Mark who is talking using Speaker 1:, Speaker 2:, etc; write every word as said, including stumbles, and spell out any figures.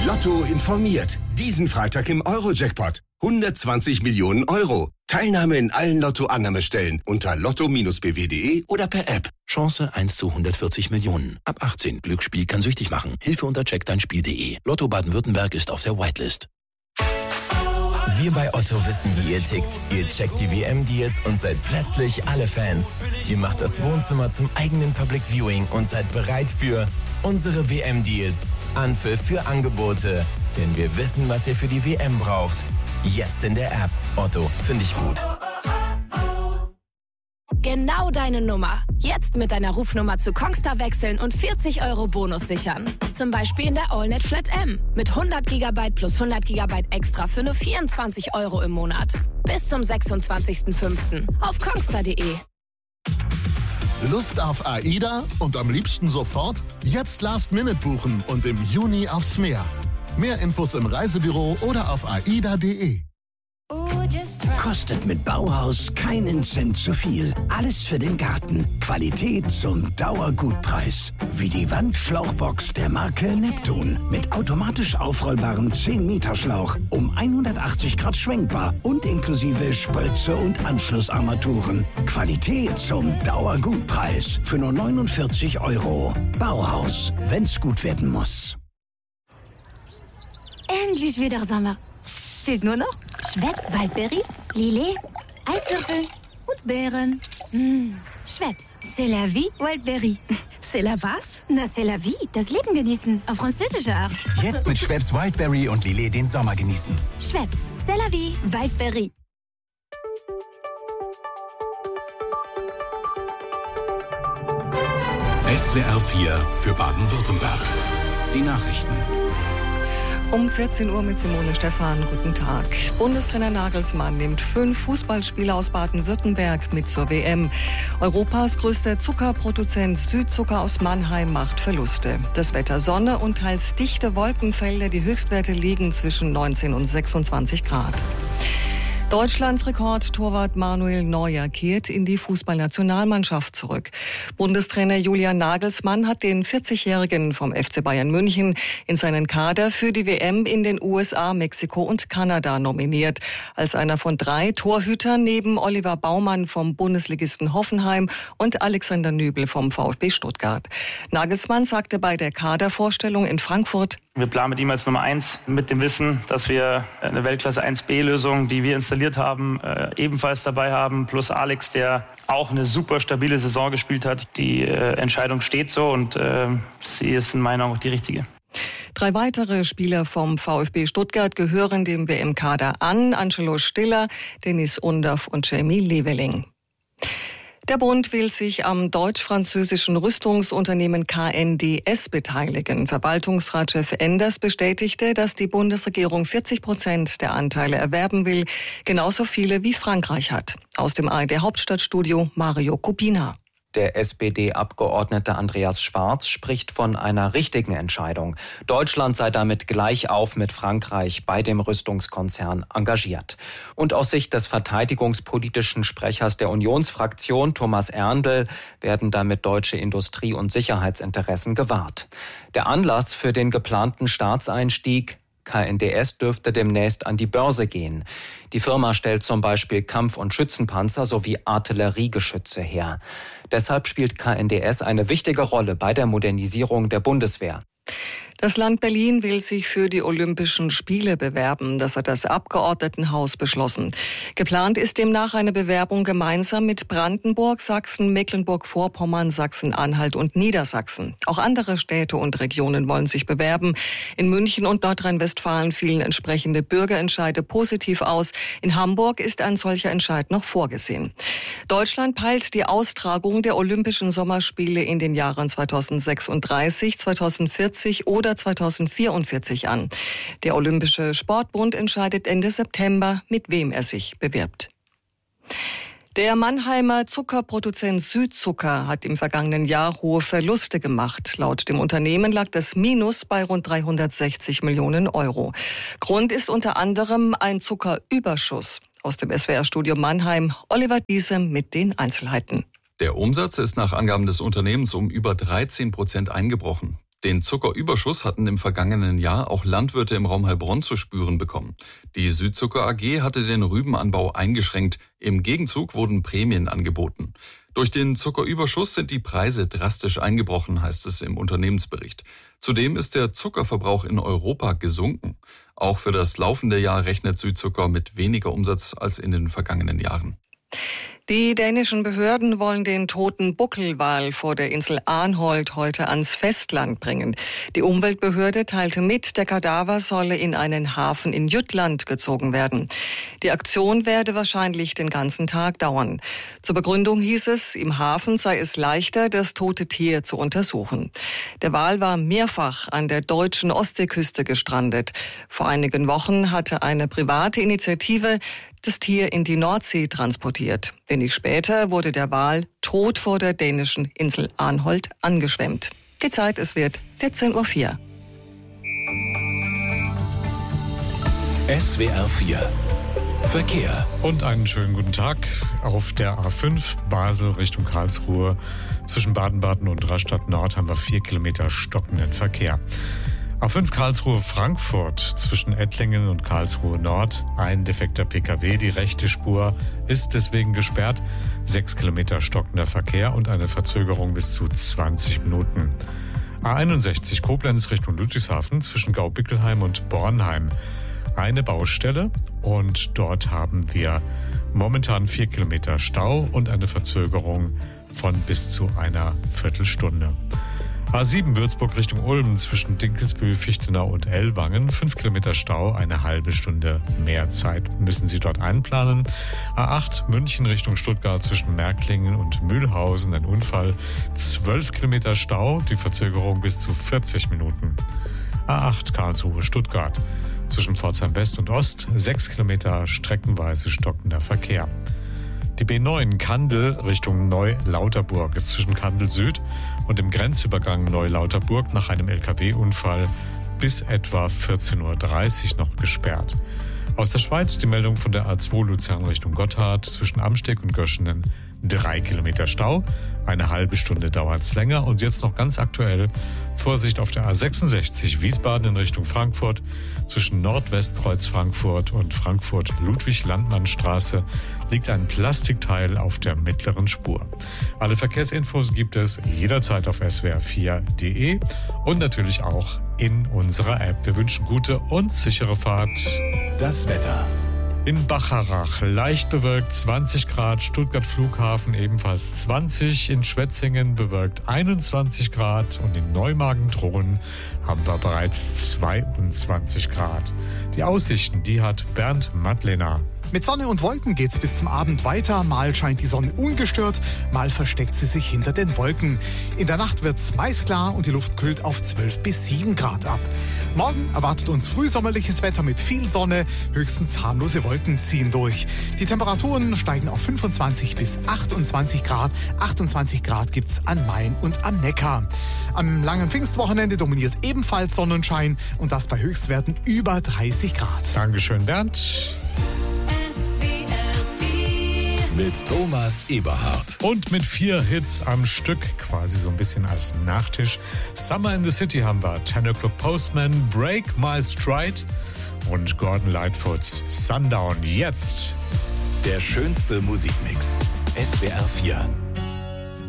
Speaker 1: Lotto informiert. Diesen Freitag im Euro-Jackpot. hundertzwanzig Millionen Euro. Teilnahme in allen Lotto-Annahmestellen unter lotto b w punkt de oder per App.
Speaker 2: Chance eins zu hundertvierzig Millionen. Ab achtzehn. Glücksspiel kann süchtig machen. Hilfe unter check dein spiel punkt de. Lotto Baden-Württemberg ist auf der Whitelist.
Speaker 3: Wir bei Otto wissen, wie ihr tickt. Ihr checkt die W M-Deals und seid plötzlich alle Fans. Ihr macht das Wohnzimmer zum eigenen Public Viewing und seid bereit für unsere W M-Deals. Anpfiff für Angebote. Denn wir wissen, was ihr für die W M braucht. Jetzt in der App. Otto, finde ich gut.
Speaker 4: Genau deine Nummer. Jetzt mit deiner Rufnummer zu Kongstar wechseln und vierzig Euro Bonus sichern. Zum Beispiel in der AllNet Flat M. Mit hundert Gigabyte plus hundert Gigabyte extra für nur vierundzwanzig Euro im Monat. Bis zum sechsundzwanzigsten fünften auf kongstar punkt de.
Speaker 5: Lust auf AIDA und am liebsten sofort? Jetzt Last Minute buchen und im Juni aufs Meer. Mehr Infos im Reisebüro oder auf aida punkt de.
Speaker 6: Kostet mit Bauhaus keinen Cent zu viel. Alles für den Garten. Qualität zum Dauergutpreis. Wie die Wandschlauchbox der Marke Neptun. Mit automatisch aufrollbarem zehn Meter Schlauch. Um hundertachtzig Grad schwenkbar. Und inklusive Spritze und Anschlussarmaturen. Qualität zum Dauergutpreis. Für nur neunundvierzig Euro. Bauhaus. Wenn's gut werden muss.
Speaker 7: Endlich wieder Sommer. Fehlt nur noch Schweppes Waldberry, Lillet, Eiswürfel und Beeren. Mmh. Schweppes, c'est la vie, Waldberry.
Speaker 4: C'est la was?
Speaker 7: Na, c'est la vie, das Leben genießen, auf französische Art.
Speaker 8: Jetzt mit Schweppes Wildberry und Lillet den Sommer genießen.
Speaker 7: Schweppes, c'est la vie, Waldberry.
Speaker 9: S W R vier für Baden-Württemberg. Die Nachrichten.
Speaker 10: Um vierzehn Uhr mit Simone Stephan. Guten Tag. Bundestrainer Nagelsmann nimmt fünf Fußballspieler aus Baden-Württemberg mit zur W M. Europas größter Zuckerproduzent Südzucker aus Mannheim macht Verluste. Das Wetter Sonne und teils dichte Wolkenfelder. Die Höchstwerte liegen zwischen neunzehn und sechsundzwanzig Grad. Deutschlands Rekordtorwart Manuel Neuer kehrt in die Fußballnationalmannschaft zurück. Bundestrainer Julian Nagelsmann hat den vierzigjährigen vom F C Bayern München in seinen Kader für die W M in den U S A, Mexiko und Kanada nominiert. Als einer von drei Torhütern neben Oliver Baumann vom Bundesligisten Hoffenheim und Alexander Nübel vom VfB Stuttgart. Nagelsmann sagte bei der Kadervorstellung in Frankfurt:
Speaker 11: Wir planen mit ihm als Nummer eins, mit dem Wissen, dass wir eine Weltklasse eins B Lösung, die wir installiert haben, äh, ebenfalls dabei haben. Plus Alex, der auch eine super stabile Saison gespielt hat. Die äh, Entscheidung steht so und äh, sie ist in meiner Meinung auch die richtige.
Speaker 10: Drei weitere Spieler vom VfB Stuttgart gehören dem W M-Kader an. Angelo Stiller, Dennis Undaff und Jamie Leveling. Der Bund will sich am deutsch-französischen Rüstungsunternehmen K N D S beteiligen. Verwaltungsratschef Enders bestätigte, dass die Bundesregierung vierzig Prozent der Anteile erwerben will, genauso viele wie Frankreich hat. Aus dem A R D-Hauptstadtstudio Mario Kupina.
Speaker 12: Der S P D-Abgeordnete Andreas Schwarz spricht von einer richtigen Entscheidung. Deutschland sei damit gleich auf mit Frankreich bei dem Rüstungskonzern engagiert. Und aus Sicht des verteidigungspolitischen Sprechers der Unionsfraktion, Thomas Erndl, werden damit deutsche Industrie- und Sicherheitsinteressen gewahrt. Der Anlass für den geplanten Staatseinstieg: K N D S dürfte demnächst an die Börse gehen. Die Firma stellt zum Beispiel Kampf- und Schützenpanzer sowie Artilleriegeschütze her. Deshalb spielt K N D S eine wichtige Rolle bei der Modernisierung der Bundeswehr.
Speaker 10: Das Land Berlin will sich für die Olympischen Spiele bewerben. Das hat das Abgeordnetenhaus beschlossen. Geplant ist demnach eine Bewerbung gemeinsam mit Brandenburg, Sachsen, Mecklenburg-Vorpommern, Sachsen-Anhalt und Niedersachsen. Auch andere Städte und Regionen wollen sich bewerben. In München und Nordrhein-Westfalen fielen entsprechende Bürgerentscheide positiv aus. In Hamburg ist ein solcher Entscheid noch vorgesehen. Deutschland peilt die Austragung der Olympischen Sommerspiele in den Jahren zweitausendsechsunddreißig, zweitausendvierzig oder zweitausendvierundvierzig an. Der Olympische Sportbund entscheidet Ende September, mit wem er sich bewirbt. Der Mannheimer Zuckerproduzent Südzucker hat im vergangenen Jahr hohe Verluste gemacht. Laut dem Unternehmen lag das Minus bei rund dreihundertsechzig Millionen Euro. Grund ist unter anderem ein Zuckerüberschuss. Aus dem S W R-Studio Mannheim, Oliver Diesem mit den Einzelheiten.
Speaker 13: Der Umsatz ist nach Angaben des Unternehmens um über dreizehn Prozent eingebrochen. Den Zuckerüberschuss hatten im vergangenen Jahr auch Landwirte im Raum Heilbronn zu spüren bekommen. Die Südzucker A G hatte den Rübenanbau eingeschränkt. Im Gegenzug wurden Prämien angeboten. Durch den Zuckerüberschuss sind die Preise drastisch eingebrochen, heißt es im Unternehmensbericht. Zudem ist der Zuckerverbrauch in Europa gesunken. Auch für das laufende Jahr rechnet Südzucker mit weniger Umsatz als in den vergangenen Jahren.
Speaker 10: Die dänischen Behörden wollen den toten Buckelwal vor der Insel Arnholt heute ans Festland bringen. Die Umweltbehörde teilte mit, der Kadaver solle in einen Hafen in Jütland gezogen werden. Die Aktion werde wahrscheinlich den ganzen Tag dauern. Zur Begründung hieß es, im Hafen sei es leichter, das tote Tier zu untersuchen. Der Wal war mehrfach an der deutschen Ostseeküste gestrandet. Vor einigen Wochen hatte eine private Initiative das Tier in die Nordsee transportiert. Wenig später wurde der Wal tot vor der dänischen Insel Arnholt angeschwemmt. Die Zeit, es wird vierzehn Uhr vier.
Speaker 2: S W R vier Verkehr.
Speaker 14: Und einen schönen guten Tag auf der A fünf Basel Richtung Karlsruhe. Zwischen Baden-Baden und Rastatt Nord haben wir vier Kilometer stockenden Verkehr. A fünf Karlsruhe-Frankfurt zwischen Ettlingen und Karlsruhe Nord. Ein defekter P K W, die rechte Spur ist deswegen gesperrt. Sechs Kilometer stockender Verkehr und eine Verzögerung bis zu zwanzig Minuten. A einundsechzig Koblenz Richtung Ludwigshafen zwischen Gaubickelheim und Bornheim. Eine Baustelle und dort haben wir momentan vier Kilometer Stau und eine Verzögerung von bis zu einer Viertelstunde. A sieben Würzburg Richtung Ulm zwischen Dinkelsbühl, Fichtenau und Ellwangen. Fünf Kilometer Stau, eine halbe Stunde mehr Zeit müssen Sie dort einplanen. A acht München Richtung Stuttgart zwischen Märklingen und Mühlhausen. Ein Unfall. Zwölf Kilometer Stau, die Verzögerung bis zu vierzig Minuten. A acht Karlsruhe Stuttgart zwischen Pforzheim West und Ost. Sechs Kilometer streckenweise stockender Verkehr. Die B neun Kandel Richtung Neu-Lauterburg ist zwischen Kandel Süd und dem Grenzübergang Neu-Lauterburg nach einem L K W-Unfall bis etwa vierzehn Uhr dreißig noch gesperrt. Aus der Schweiz die Meldung von der A zwei Luzern Richtung Gotthard zwischen Amsteg und Göschenen. Drei Kilometer Stau, eine halbe Stunde dauert es länger. Und jetzt noch ganz aktuell, Vorsicht auf der A sechsundsechzig Wiesbaden in Richtung Frankfurt. Zwischen Nordwestkreuz Frankfurt und Frankfurt-Ludwig-Landmann-Straße liegt ein Plastikteil auf der mittleren Spur. Alle Verkehrsinfos gibt es jederzeit auf S W R vier Punkt de und natürlich auch in unserer App. Wir wünschen gute und sichere Fahrt.
Speaker 2: Das Wetter.
Speaker 14: In Bacharach leicht bewölkt zwanzig Grad, Stuttgart Flughafen ebenfalls zwanzig, in Schwetzingen bewölkt einundzwanzig Grad und in Neumagen-Dhron haben wir bereits zweiundzwanzig Grad. Die Aussichten, die hat Bernd Madlener.
Speaker 15: Mit Sonne und Wolken geht's bis zum Abend weiter. Mal scheint die Sonne ungestört, mal versteckt sie sich hinter den Wolken. In der Nacht wird's meist klar und die Luft kühlt auf zwölf bis sieben Grad ab. Morgen erwartet uns frühsommerliches Wetter mit viel Sonne. Höchstens harmlose Wolken ziehen durch. Die Temperaturen steigen auf fünfundzwanzig bis achtundzwanzig Grad. achtundzwanzig Grad gibt's an Main und am Neckar. Am langen Pfingstwochenende dominiert ebenfalls Sonnenschein und das bei Höchstwerten über dreißig Grad.
Speaker 14: Dankeschön, Bernd.
Speaker 2: Mit Thomas Eberhardt.
Speaker 14: Und mit vier Hits am Stück, quasi so ein bisschen als Nachtisch. Summer in the City haben wir Ten O'Clock Postman, Break My Stride und Gordon Lightfoots Sundown. Jetzt
Speaker 2: der schönste Musikmix. S W R vier.